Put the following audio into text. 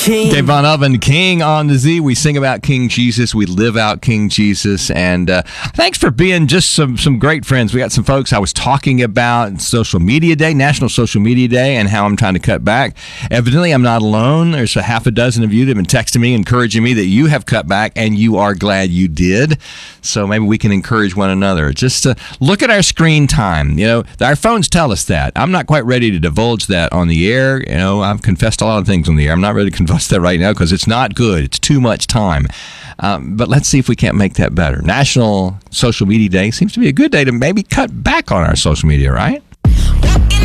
King. Dave Von Oven, King on the Z. We sing about King Jesus. We live out King Jesus. And thanks for being just some great friends. We got some folks I was talking about Social Media Day, National Social Media Day, and how I'm trying to cut back. Evidently, I'm not alone. There's a half a dozen of you that have been texting me, encouraging me that you have cut back, and you are glad you did. So maybe we can encourage one another. Just look at our screen time. You know, our phones tell us that. I'm not quite ready to divulge that on the air. You know, I've confessed a lot of things on the air. I'm not ready to confess that right now because it's not good. It's too much time. But let's see if we can't make that better. National Social Media Day seems to be a good day to maybe cut back on our social media, right?